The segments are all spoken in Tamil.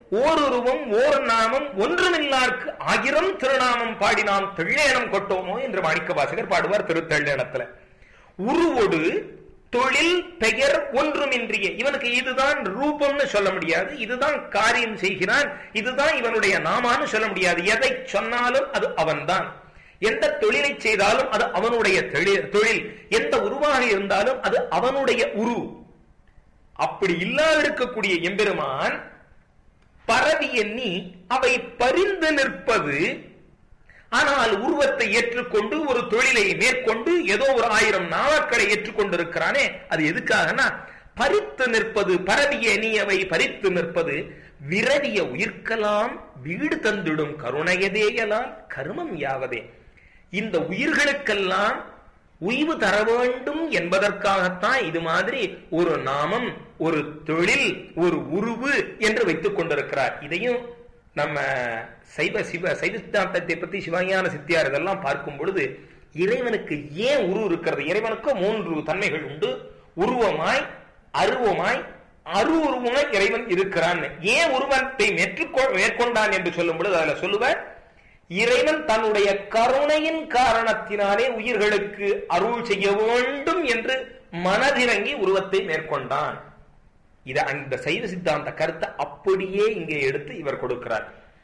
ஓருருவம் ஓர் நாமம் ஒன்றுமில்லார்க்கு ஆயிரம் திருநாமம் பாடி நாம் தெள்ளேனம் கொட்டோமோ என்று மாணிக்க வாசகர் பாடுவார் திருத்தள்ளேனத்துல. உருவோடு தொழில் பெயர் ஒன்றுமின்றிய, இவனுக்கு இதுதான் ரூபம்னு சொல்ல முடியாது, இதுதான் காரியம் செய்கிறான், இதுதான் இவனுடைய நாமான்னு சொல்ல முடியாது. எதை சொன்னாலும் அது அவன்தான். எந்த தொழிலை செய்தாலும் அது அவனுடைய தொழில், எந்த உருவாக இருந்தாலும் அது அவனுடைய உரு. அப்படி இல்லாதிருக்கக்கூடிய எம்பெருமான் பரவி எண்ணி அவை பரிந்து நிற்பது. ஆனால் உருவத்தை ஏற்றுக்கொண்டு ஒரு தொழிலை மேற்கொண்டு ஏதோ ஒரு 1000 நாமக்களை ஏற்றுக்கொண்டிருக்கிறானே, அது எதுக்காகனா பறித்து நிற்பது. பரவிய எண்ணியவை பறித்து நிற்பது. விரவிய உயிர்க்கலாம் வீடு தந்திடும் கருணையதேயலால் கருமம் யாவதே. இந்த உயிர்களுக்கெல்லாம் உய்வு தர வேண்டும் என்பதற்காகத்தான் இது மாதிரி ஒரு நாமம், ஒரு தொழில், ஒரு உருவு என்று வைத்துக் கொண்டிருக்கிறார். இதையும் நம்ம சைவ சித்தாந்தத்தை பத்தி சிவஞான சித்தியார் இதெல்லாம் பார்க்கும் பொழுது இறைவனுக்கு ஏன் உரு இருக்கிறது? இறைவனுக்கு 3 தன்மைகள் உண்டு. உருவமாய், அருவமாய், அருவுருவமாய் இறைவன் இருக்கிறான். ஏன் உருவத்தை மேற்கொண்டான் என்று சொல்லும் பொழுது அதுல சொல்லுவார், இறைவன் தன்னுடைய கருணையின் காரணத்தினாலே உயிர்களுக்கு அருள் செய்ய வேண்டும் என்று மனதிறங்கி உருவத்தை மேற்கொண்டான். இத அந்த சைவ சித்தாந்த கருத்தை அப்படியே இங்கே எடுத்து இவர் கொடுக்கிறார்.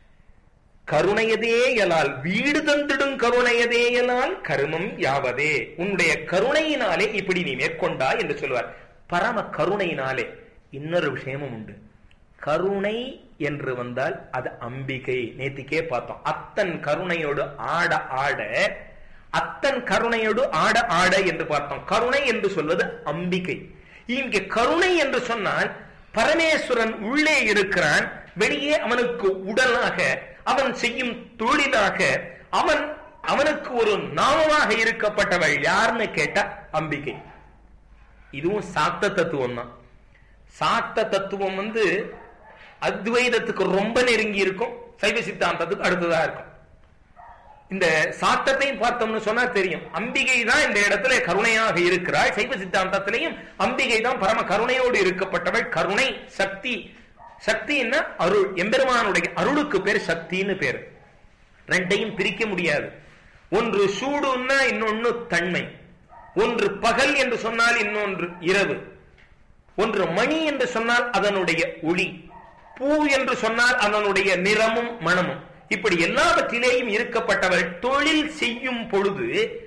கருணையதேயலால் வீடு தந்திடும் கருணையதேயலால் கருமம் யாவதே. உன்னுடைய கருணையினாலே இப்படி நீ மேற்கொண்டா என்று சொல்லுவார். பரம கருணையினாலே. இன்னொரு விஷயமும் உண்டு. கருணை என்று வந்தால் அது அம்பிகை. நேத்திக்கே பார்த்தோம். அத்தன் கருணையோடு ஆட ஆட, அத்தன் கருணையோடு ஆட ஆட என்று பார்த்தோம். கருணை என்று சொல்வது அம்பிகை. இங்கே கருணை என்று சொன்னால் பரமேஸ்வரன் உள்ளே இருக்கிறான், வெளியே அவனுக்கு உடலாக, அவன் செய்யும் தொழிலாக, அவனுக்கு ஒரு நாமமாக இருக்கப்பட்டவள் யாருன்னு கேட்ட அம்பிகை. இதுவும் சாக்த தத்துவம் தான். சாக்த தத்துவம் அத்வைதத்துக்கு ரொம்ப நெருங்கி இருக்கும், சைவ சித்தாந்தத்துக்கு அடுத்ததா இருக்கும். இந்த சாத்தத்தையும் பார்த்தோம்னு சொன்னா தெரியும், அம்பிகை தான் இந்த இடத்துல கருணையாக இருக்கிறாள். சைவ சித்தாந்தத்திலையும் அம்பிகை தான் பரம கருணையோடு இருக்கப்பட்டவள். கருணை சக்தி. சக்தின்னா அருள். எம்பெருமானுடைய அருளுக்கு பேர் சக்தின்னு பேரு. ரெண்டையும் பிரிக்க முடியாது. ஒன்று சூடுன்னா இன்னொன்னு தன்மை. ஒன்று பகல் என்று சொன்னால் இன்னொன்று இரவு. ஒன்று மணி என்று சொன்னால் அதனுடைய ஒளி. பூ என்று சொன்னால் அதனுடைய நிறமும் மனமும். இப்படி எல்லாவற்றிலேயும் இருக்கப்பட்டவள் தொழில் செய்யும் பொழுது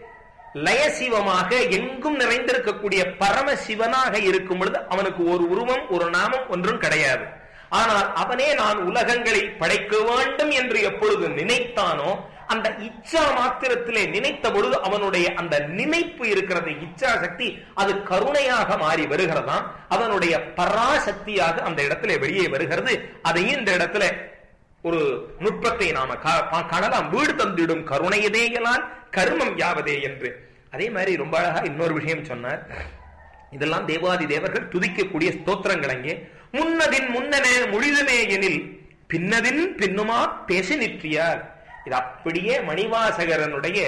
லயசிவமாக எங்கும் நிறைந்திருக்கக்கூடிய பரமசிவனாக இருக்கும் பொழுது அவனுக்கு ஒரு உருவம், ஒரு நாமம் ஒன்றும் கிடையாது. ஆனால் அவனே நான் உலகங்களை படைக்க வேண்டும் என்று எப்பொழுது நினைத்தானோ அந்த இச்சா மாத்திரத்திலே நினைத்த பொழுது அவனுடைய அந்த நினைப்பு இருக்கிறது, இச்சா சக்தி, அது கருணையாக மாறி வருகிறதாம். அவனுடைய பராசக்தியாக அந்த இடத்துல வெளியே வருகிறது. அதையும் இந்த இடத்துல ஒரு நுட்பத்தை நாம காணலாம். வீடு தந்திடும் கருணையதேயலால் கருமம் யாவதே என்று. அதே மாதிரி ரொம்ப அழகா இன்னொரு விஷயம் சொன்னார். இதெல்லாம் தேவாதி தேவர்கள் துதிக்கக்கூடிய ஸ்தோத்திரங்கள். அங்கே முன்னதின் முன்னனே முழிதுமே எனில் பின்னதின் பின்னுமா பேசி நிற்றியார். இது அப்படியே மணிவாசகரனுடைய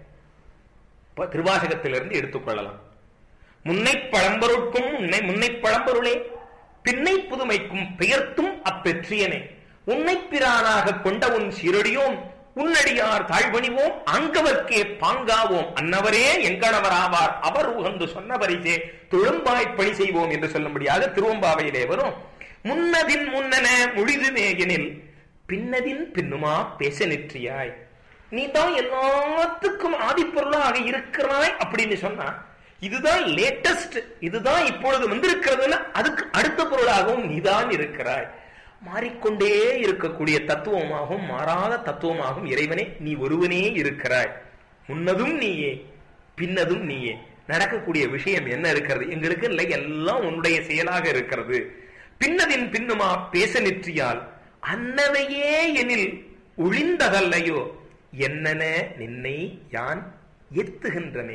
திருவாசகத்திலிருந்து எடுத்துக்கொள்ளலாம். முன்னை பழம்பொருட்கும் முன்னை பழம்பொருளே பின்னை புதுமைக்கும் பெயர்த்தும் அப்பெற்றியனே உன்னை பிரானாக கொண்ட உன் சீரடியோம் உன்னடியார் தாழ்வணிவோம் அங்கவர்க்கே பாங்காவோம் அன்னவரே எங்கனவராவார் அவர் உகந்து சொன்ன பரிசே தொழும்பாய் பணி செய்வோம் என்று சொல்லும்படியாக திருவம்பாவையிலே வரும். முன்னதின் முன்னன முழிதுமேகினில் பின்னதின் பின்னுமா பேச நிற்றியாய். நீ தான் எல்லாத்துக்கும் ஆதிப்பொருளாக இருக்கிறாய் அப்படின்னு சொன்னா இதுதான் லேட்டஸ்ட், இதுதான் இப்பொழுது வந்திருக்கிறதுல அதுக்கு அடுத்த பொருளாகவும் நீதான் இருக்கிறாய். மாறிக்கொண்டே இருக்கக்கூடிய தத்துவமாகவும் மாறாத தத்துவமாகவும் இறைவனே நீ ஒருவனே இருக்கிறாய். முன்னதும் நீயே பின்னதும் நீயே. நடக்கக்கூடிய விஷயம் என்ன இருக்கிறது? எங்களுக்கு இல்லை, எல்லாம் உன்னுடைய செயலாக இருக்கிறது. பின்னதின் பின்னுமா பேச நிற்றியால் அன்னவையே எனில் ஒளிந்ததல்லையோ என்னென்ன நின்னை யான் எத்துகின்றனே.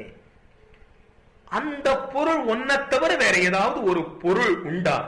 அந்த பொருள் ஒன்னை தவிர வேற ஏதாவது ஒரு பொருள் உண்டா?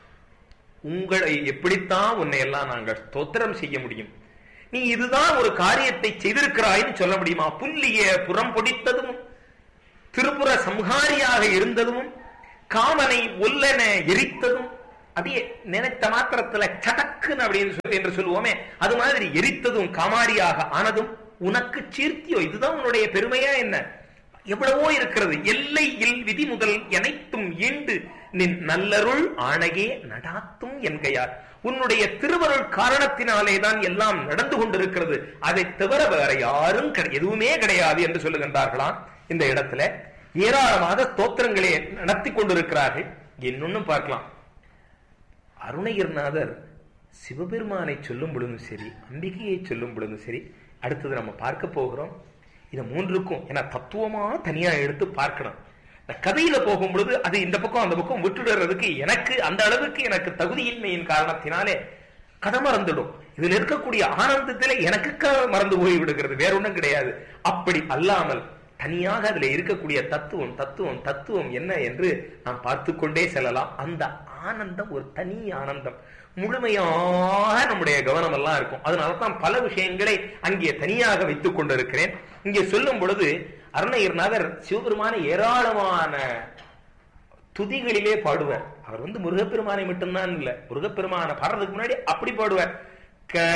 உங்களை எப்படித்தான் உன்னை எல்லாம் நாங்கள் ஸ்தோத்திரம் செய்ய முடியும்? நீ இதுதான் ஒரு காரியத்தை செய்திருக்கிறாய்னு சொல்ல முடியுமா? புல்லிய புறம் பொடித்ததும் திரிபுர சம்ஹாரியாக இருந்ததும் காமனை ஒல்லென எரித்ததும் அப்படியே நினைத்த மாத்திரத்துல சடக்குன்னு அப்படின்னு என்று சொல்லுவோமே, அது மாதிரி எரித்ததும் காமாரியாக ஆனதும் உனக்கு சீர்த்தியோ, இதுதான் உன்னுடைய பெருமையா என்ன? எவ்வளவோ இருக்கிறது. எல்லையில் விதி முதல் எனைத்தும் ஈண்டு நின் நல்லருள் ஆணையே நடாத்தும் என்கையார். உன்னுடைய திருவருள் காரணத்தினாலே தான் எல்லாம் நடந்து கொண்டிருக்கிறது. அதை தவிர வேற யாரும் எதுவுமே கிடையாது என்று சொல்லுகின்றார்களாம். இந்த இடத்துல ஏராளமாக ஸ்தோத்திரங்களே நடத்தி கொண்டிருக்கிறார்கள். இன்னொன்னு பார்க்கலாம். அருணகிரிநாதர் சிவபெருமானை சொல்லும் பொழுதும் சரி, அம்பிகையை சொல்லும் பொழுதும் சரி, அடுத்தது நம்ம பார்க்க போகிறோம். இதை மூன்றுக்கும் ஏன்னா தத்துவமா தனியா எடுத்து பார்க்கணும். கதையில போகும் பொழுது அது இந்த பக்கம் அந்த பக்கம் விட்டுடுறதுக்கு எனக்கு அந்த அளவுக்கு எனக்கு தகுதியின்மையின் காரணத்தினாலே கதை மறந்துடும். இதுல இருக்கக்கூடிய ஆனந்தத்திலே எனக்கு மறந்து போய் விடுகிறது, வேற ஒன்றும் கிடையாது. அப்படி அல்லாமல் தனியாக அதுல இருக்கக்கூடிய தத்துவம் தத்துவம் தத்துவம் என்ன என்று நாம் பார்த்து கொண்டே செல்லலாம். அந்த ஆனந்தம் ஒரு தனி ஆனந்தம், முழுமையாக நம்முடைய கவனம் எல்லாம் இருக்கும். அதனாலதான் பல விஷயங்களை அங்கே தனியாக வைத்துக் கொண்டிருக்கிறேன். இங்கே சொல்லும் பொழுது அருணகிரிநாதர் சிவபெருமான ஏராளமான துதிகளிலே பாடுவார். அவர் முருகப்பெருமானை மட்டும்தான் இல்ல, முருகப்பெருமான பாடுறதுக்கு முன்னாடி அப்படி பாடுவார்.